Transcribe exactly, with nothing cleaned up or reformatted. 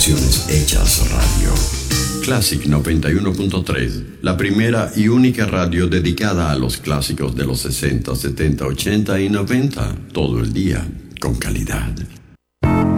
canciones hechas radio. Classic noventa y uno punto tres, la primera y única radio dedicada a los clásicos de los sesenta, setenta, ochenta y noventa, todo el día, con calidad.